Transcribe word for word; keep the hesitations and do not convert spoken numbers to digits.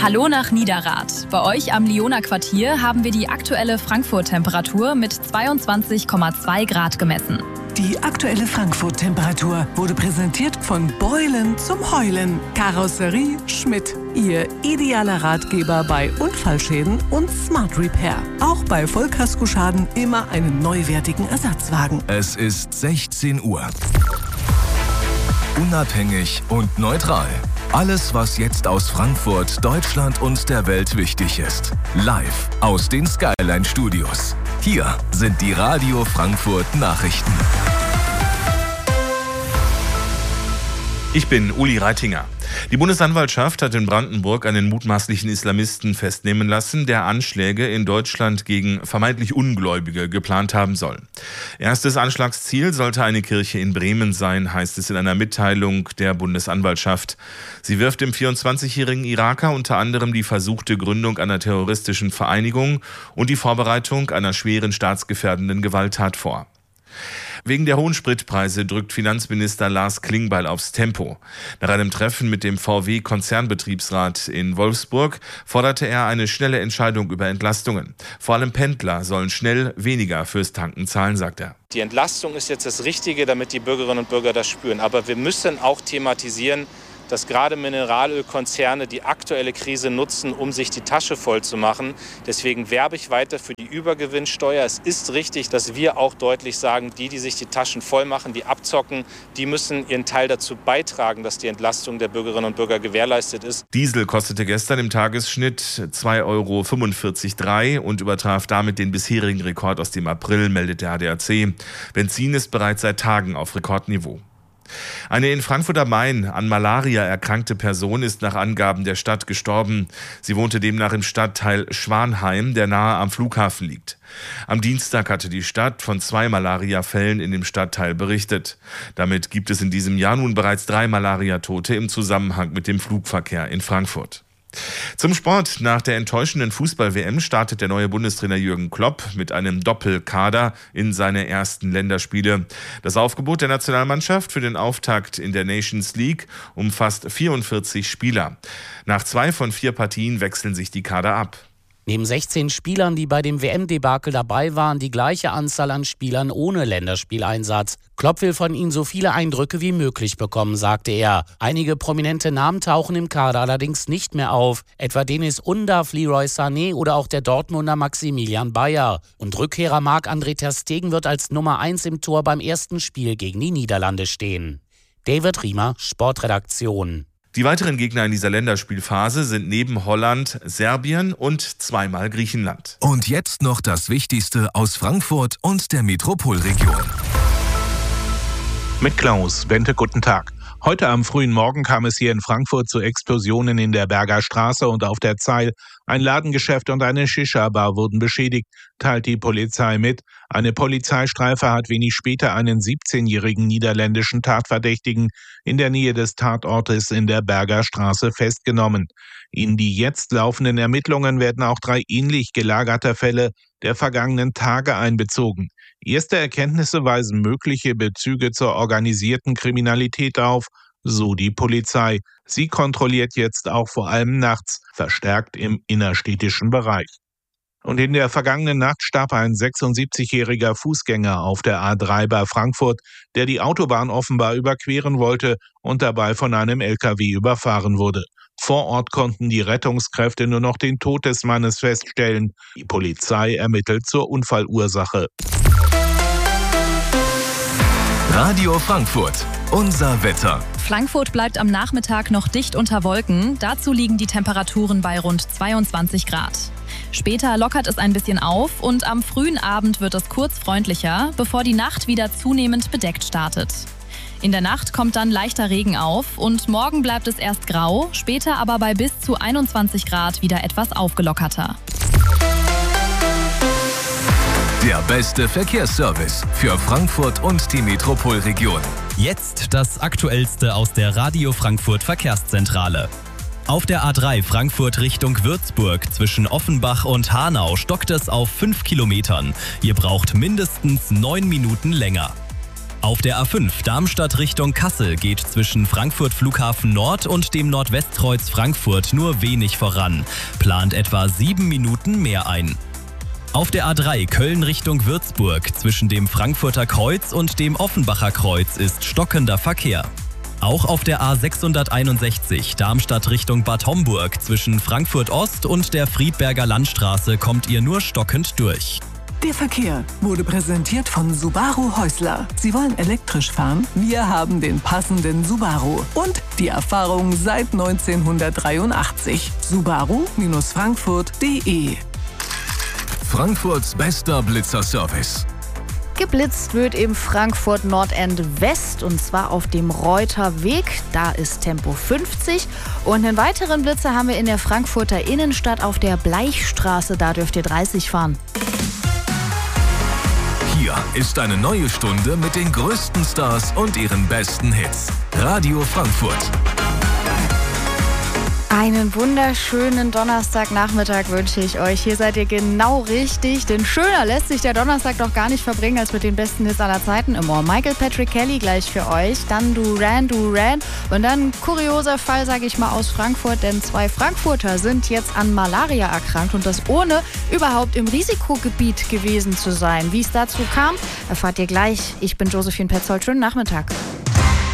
Hallo nach Niederrad. Bei euch am Lioner Quartier haben wir die aktuelle Frankfurt-Temperatur mit zweiundzwanzig Komma zwei Grad gemessen. Die aktuelle Frankfurt-Temperatur wurde präsentiert von Beulen zum Heulen. Karosserie Schmidt. Ihr idealer Ratgeber bei Unfallschäden und Smart Repair. Auch bei Vollkaskoschaden immer einen neuwertigen Ersatzwagen. Es ist sechzehn Uhr. Unabhängig und neutral. Alles, was jetzt aus Frankfurt, Deutschland und der Welt wichtig ist. Live aus den Skyline Studios. Hier sind die Radio Frankfurt Nachrichten. Ich bin Uli Reitinger. Die Bundesanwaltschaft hat in Brandenburg einen mutmaßlichen Islamisten festnehmen lassen, der Anschläge in Deutschland gegen vermeintlich Ungläubige geplant haben soll. Erstes Anschlagsziel sollte eine Kirche in Bremen sein, heißt es in einer Mitteilung der Bundesanwaltschaft. Sie wirft dem vierundzwanzigjährigen Iraker unter anderem die versuchte Gründung einer terroristischen Vereinigung und die Vorbereitung einer schweren staatsgefährdenden Gewalttat vor. Wegen der hohen Spritpreise drückt Finanzminister Lars Klingbeil aufs Tempo. Nach einem Treffen mit dem V W-Konzernbetriebsrat in Wolfsburg forderte er eine schnelle Entscheidung über Entlastungen. Vor allem Pendler sollen schnell weniger fürs Tanken zahlen, sagt er. Die Entlastung ist jetzt das Richtige, damit die Bürgerinnen und Bürger das spüren. Aber wir müssen auch thematisieren, dass gerade Mineralölkonzerne die aktuelle Krise nutzen, um sich die Tasche voll zu machen. Deswegen werbe ich weiter für die Übergewinnsteuer. Es ist richtig, dass wir auch deutlich sagen, die, die sich die Taschen voll machen, die abzocken, die müssen ihren Teil dazu beitragen, dass die Entlastung der Bürgerinnen und Bürger gewährleistet ist. Diesel kostete gestern im Tagesschnitt zwei Euro fünfundvierzig Komma drei und übertraf damit den bisherigen Rekord aus dem April, meldet der A D A C. Benzin ist bereits seit Tagen auf Rekordniveau. Eine in Frankfurt am Main an Malaria erkrankte Person ist nach Angaben der Stadt gestorben. Sie wohnte demnach im Stadtteil Schwanheim, der nahe am Flughafen liegt. Am Dienstag hatte die Stadt von zwei Malariafällen in dem Stadtteil berichtet. Damit gibt es in diesem Jahr nun bereits drei Malariatote im Zusammenhang mit dem Flugverkehr in Frankfurt. Zum Sport. Nach der enttäuschenden Fußball-W M startet der neue Bundestrainer Jürgen Klopp mit einem Doppelkader in seine ersten Länderspiele. Das Aufgebot der Nationalmannschaft für den Auftakt in der Nations League umfasst vierundvierzig Spieler. Nach zwei von vier Partien wechseln sich die Kader ab. Neben sechzehn Spielern, die bei dem W M-Debakel dabei waren, die gleiche Anzahl an Spielern ohne Länderspieleinsatz. Klopp will von ihnen so viele Eindrücke wie möglich bekommen, sagte er. Einige prominente Namen tauchen im Kader allerdings nicht mehr auf, etwa Deniz Undav, Leroy Sané oder auch der Dortmunder Maximilian Bayer. Und Rückkehrer Marc-André ter Stegen wird als Nummer eins im Tor beim ersten Spiel gegen die Niederlande stehen. David Riemer, Sportredaktion. Die weiteren Gegner in dieser Länderspielphase sind neben Holland Serbien und zweimal Griechenland. Und jetzt noch das Wichtigste aus Frankfurt und der Metropolregion. Mit Klaus Wente, guten Tag. Heute am frühen Morgen kam es hier in Frankfurt zu Explosionen in der Berger Straße und auf der Zeil. Ein Ladengeschäft und eine Shisha-Bar wurden beschädigt, teilt die Polizei mit. Eine Polizeistreife hat wenig später einen siebzehnjährigen niederländischen Tatverdächtigen in der Nähe des Tatortes in der Berger Straße festgenommen. In die jetzt laufenden Ermittlungen werden auch drei ähnlich gelagerter Fälle der vergangenen Tage einbezogen. Erste Erkenntnisse weisen mögliche Bezüge zur organisierten Kriminalität auf, so die Polizei. Sie kontrolliert jetzt auch vor allem nachts, verstärkt im innerstädtischen Bereich. Und in der vergangenen Nacht starb ein sechsundsiebzigjähriger Fußgänger auf der A drei bei Frankfurt, der die Autobahn offenbar überqueren wollte und dabei von einem L K W überfahren wurde. Vor Ort konnten die Rettungskräfte nur noch den Tod des Mannes feststellen. Die Polizei ermittelt zur Unfallursache. Radio Frankfurt, unser Wetter. Frankfurt bleibt am Nachmittag noch dicht unter Wolken. Dazu liegen die Temperaturen bei rund zweiundzwanzig Grad. Später lockert es ein bisschen auf und am frühen Abend wird es kurz freundlicher, bevor die Nacht wieder zunehmend bedeckt startet. In der Nacht kommt dann leichter Regen auf und morgen bleibt es erst grau, später aber bei bis zu einundzwanzig Grad wieder etwas aufgelockerter. Der beste Verkehrsservice für Frankfurt und die Metropolregion. Jetzt das Aktuellste aus der Radio Frankfurt Verkehrszentrale. Auf der A drei Frankfurt Richtung Würzburg zwischen Offenbach und Hanau stockt es auf fünf Kilometern. Ihr braucht mindestens neun Minuten länger. Auf der A fünf Darmstadt Richtung Kassel geht zwischen Frankfurt Flughafen Nord und dem Nordwestkreuz Frankfurt nur wenig voran. Plant etwa sieben Minuten mehr ein. Auf der A drei Köln Richtung Würzburg zwischen dem Frankfurter Kreuz und dem Offenbacher Kreuz ist stockender Verkehr. Auch auf der A sechshunderteinundsechzig Darmstadt Richtung Bad Homburg zwischen Frankfurt Ost und der Friedberger Landstraße kommt ihr nur stockend durch. Der Verkehr wurde präsentiert von Subaru Häusler. Sie wollen elektrisch fahren? Wir haben den passenden Subaru und die Erfahrung seit neunzehnhundertdreiundachtzig. Subaru Frankfurt punkt de. Frankfurts bester Blitzerservice. Geblitzt wird im Frankfurt Nordend West und zwar auf dem Reuter Weg. Da ist Tempo fünfzig. Und einen weiteren Blitzer haben wir in der Frankfurter Innenstadt auf der Bleichstraße. Da dürft ihr dreißig fahren. Hier ist eine neue Stunde mit den größten Stars und ihren besten Hits. Radio Frankfurt. Einen wunderschönen Donnerstagnachmittag wünsche ich euch. Hier seid ihr genau richtig, denn schöner lässt sich der Donnerstag doch gar nicht verbringen als mit den besten Hits aller Zeiten im Ohr. Michael Patrick Kelly gleich für euch, dann Duran Duran und dann ein kurioser Fall, sage ich mal, aus Frankfurt, denn zwei Frankfurter sind jetzt an Malaria erkrankt und das ohne überhaupt im Risikogebiet gewesen zu sein. Wie es dazu kam, erfahrt ihr gleich. Ich bin Josephine Petzold. Schönen Nachmittag.